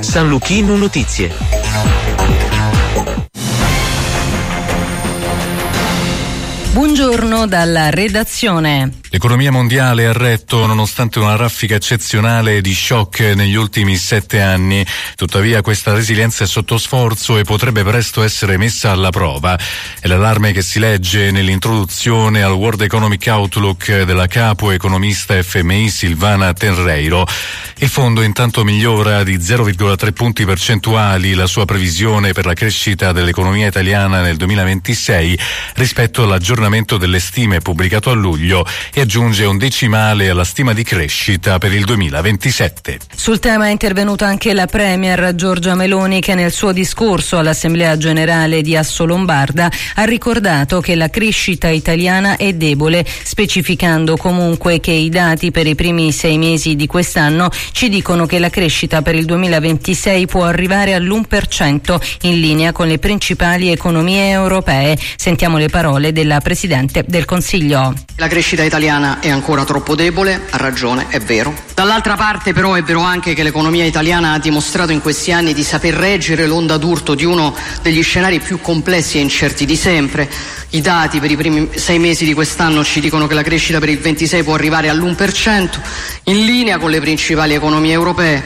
San Luchino Notizie. Buongiorno dalla redazione. L'economia mondiale è a retto nonostante una raffica eccezionale di shock negli ultimi 7 anni. Tuttavia questa resilienza è sotto sforzo e potrebbe presto essere messa alla prova. È l'allarme che si legge nell'introduzione al World Economic Outlook della capo economista FMI Silvana Tenreiro. Il fondo intanto migliora di 0,3 punti percentuali la sua previsione per la crescita dell'economia italiana nel 2026 rispetto all'aggiornamento delle stime pubblicato a luglio e aggiunge un decimale alla stima di crescita per il 2027. Sul tema è intervenuta anche la Premier Giorgia Meloni, che nel suo discorso all'Assemblea Generale di Assolombarda ha ricordato che la crescita italiana è debole, specificando comunque che i dati per i primi 6 mesi di quest'anno ci dicono che la crescita per il 2026 può arrivare all'1%, in linea con le principali economie europee. Sentiamo le parole della Presidente del Consiglio. La crescita italiana è ancora troppo debole, ha ragione, è vero. Dall'altra parte però è vero anche che l'economia italiana ha dimostrato in questi anni di saper reggere l'onda d'urto di uno degli scenari più complessi e incerti di sempre. I dati per i primi 6 mesi di quest'anno ci dicono che la crescita per il 26 può arrivare all'1%, in linea con le principali economie europee.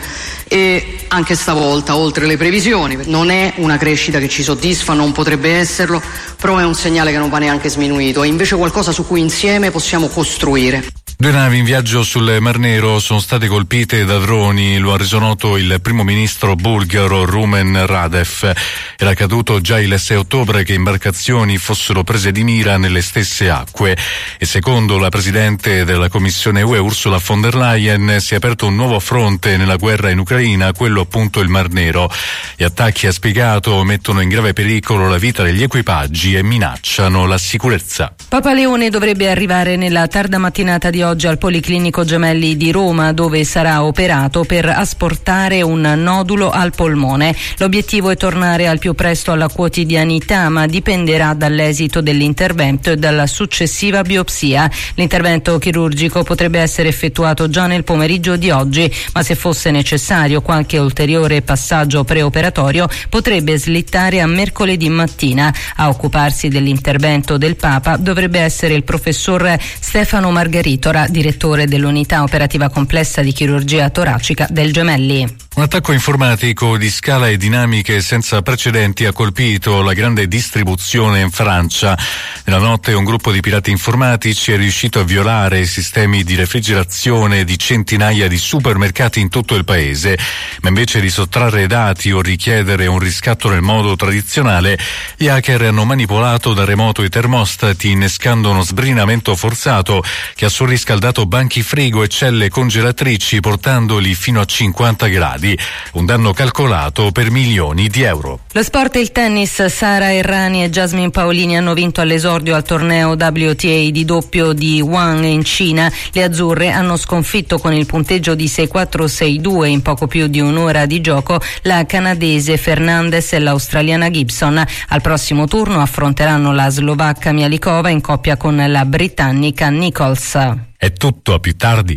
E anche stavolta, oltre le previsioni, non è una crescita che ci soddisfa, non potrebbe esserlo, però è un segnale che non va neanche sminuito, è invece qualcosa su cui insieme possiamo costruire. 2 navi in viaggio sul Mar Nero sono state colpite da droni, lo ha reso noto il primo ministro bulgaro Rumen Radev. Era accaduto già il 6 ottobre che imbarcazioni fossero prese di mira nelle stesse acque e secondo la presidente della Commissione UE Ursula von der Leyen si è aperto un nuovo fronte nella guerra in Ucraina, quello appunto il Mar Nero. Gli attacchi, ha spiegato, mettono in grave pericolo la vita degli equipaggi e minacciano la sicurezza. Papa Leone dovrebbe arrivare nella tarda mattinata di oggi al Policlinico Gemelli di Roma, dove sarà operato per asportare un nodulo al polmone. L'obiettivo è tornare al più presto alla quotidianità, ma dipenderà dall'esito dell'intervento e dalla successiva biopsia. L'intervento chirurgico potrebbe essere effettuato già nel pomeriggio di oggi, ma se fosse necessario qualche ulteriore passaggio preoperatorio potrebbe slittare a mercoledì mattina. A occuparsi dell'intervento del Papa dovrebbe essere il professor Stefano Margaritora, direttore dell'unità operativa complessa di chirurgia toracica del Gemelli. Un attacco informatico di scala e dinamiche senza precedenti ha colpito la grande distribuzione in Francia. Nella notte un gruppo di pirati informatici è riuscito a violare i sistemi di refrigerazione di centinaia di supermercati in tutto il paese, ma invece di sottrarre dati o richiedere un riscatto nel modo tradizionale, gli hacker hanno manipolato da remoto i termostati, innescando uno sbrinamento forzato che ha surriscaldato banchi frigo e celle congelatrici, portandoli fino a 50 gradi. Un danno calcolato per milioni di euro. Lo sport e il tennis. Sara Errani e Jasmine Paolini hanno vinto all'esordio al torneo WTA di doppio di Wuhan in Cina. Le azzurre hanno sconfitto con il punteggio di 6-4-6-2 in poco più di un'ora di gioco la canadese Fernandez e l'australiana Gibson. Al prossimo turno affronteranno la slovacca Mialikova in coppia con la britannica Nichols. È tutto, a più tardi.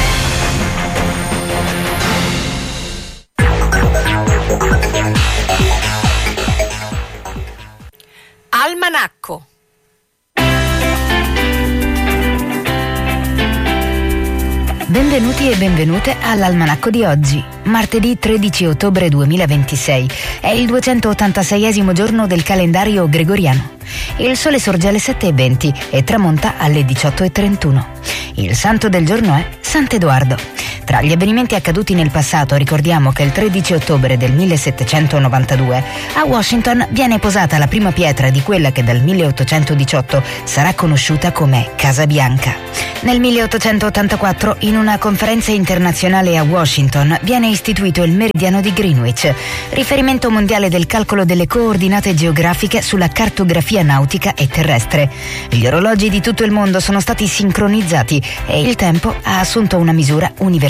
Almanacco. Benvenuti e benvenute all'Almanacco di oggi, martedì 13 ottobre 2026. È il 286esimo giorno del calendario gregoriano. Il sole sorge alle 7:20 e tramonta alle 18:31. Il santo del giorno è Sant'Edoardo. Tra gli avvenimenti accaduti nel passato ricordiamo che il 13 ottobre del 1792 a Washington viene posata la prima pietra di quella che dal 1818 sarà conosciuta come Casa Bianca. Nel 1884, in una conferenza internazionale a Washington, viene istituito il meridiano di Greenwich, riferimento mondiale del calcolo delle coordinate geografiche sulla cartografia nautica e terrestre. Gli orologi di tutto il mondo sono stati sincronizzati e il tempo ha assunto una misura universale.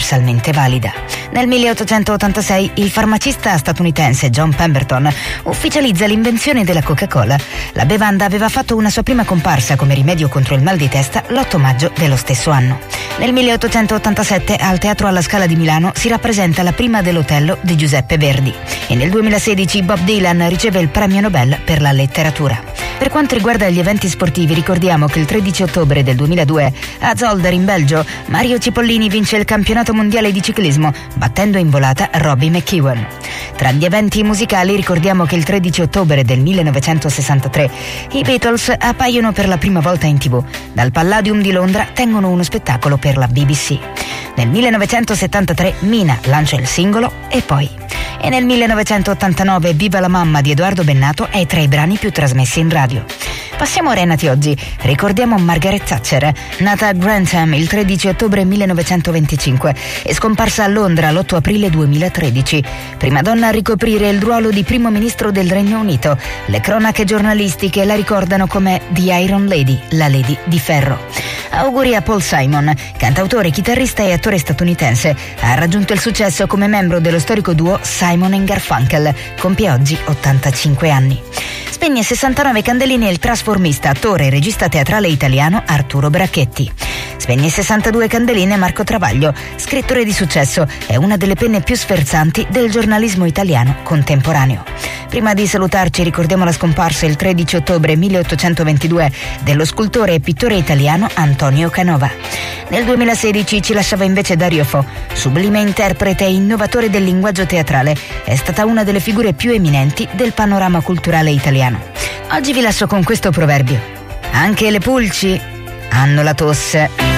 universalmente valida. Nel 1886 il farmacista statunitense John Pemberton ufficializza l'invenzione della Coca-Cola. La bevanda aveva fatto una sua prima comparsa come rimedio contro il mal di testa l'8 maggio dello stesso anno. Nel 1887 al Teatro alla Scala di Milano si rappresenta la prima dell'Otello di Giuseppe Verdi e nel 2016 Bob Dylan riceve il premio Nobel per la letteratura. Per quanto riguarda gli eventi sportivi, ricordiamo che il 13 ottobre del 2002 a Zolder in Belgio Mario Cipollini vince il campionato mondiale di ciclismo battendo in volata Robbie McEwen. Tra gli eventi musicali ricordiamo che il 13 ottobre del 1963 i Beatles appaiono per la prima volta in TV. Dal Palladium di Londra tengono uno spettacolo per la BBC. Nel 1973 Mina lancia il singolo E poi. E nel 1989 Viva la mamma di Edoardo Bennato è tra i brani più trasmessi in radio. Passiamo ora ai nati oggi. Ricordiamo Margaret Thatcher, nata a Grantham il 13 ottobre 1925 e scomparsa a Londra l'8 aprile 2013. Prima donna a ricoprire il ruolo di primo ministro del Regno Unito. Le cronache giornalistiche la ricordano come The Iron Lady, la Lady di Ferro. Auguri a Paul Simon, cantautore, chitarrista e attore statunitense. Ha raggiunto il successo come membro dello storico duo Simon & Garfunkel. Compie oggi 85 anni. Spegne 69 candeline il trasformista, attore e regista teatrale italiano Arturo Brachetti. Spegne 62 candeline Marco Travaglio, scrittore di successo, è una delle penne più sferzanti del giornalismo italiano contemporaneo. Prima di salutarci ricordiamo la scomparsa il 13 ottobre 1822 dello scultore e pittore italiano Antonio Canova. Nel 2016 ci lasciava invece Dario Fo, sublime interprete e innovatore del linguaggio teatrale, è stata una delle figure più eminenti del panorama culturale italiano. Oggi vi lascio con questo proverbio: anche le pulci hanno la tosse.